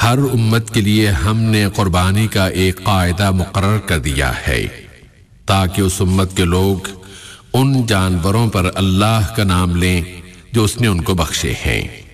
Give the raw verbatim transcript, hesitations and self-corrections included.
हर उम्मत के लिए हमने कुर्बानी का एक कायदा मुकर्रर कर दिया है ताकि उस उम्मत के लोग उन जानवरों पर अल्लाह का नाम लें जो उसने उनको बख्शे हैं।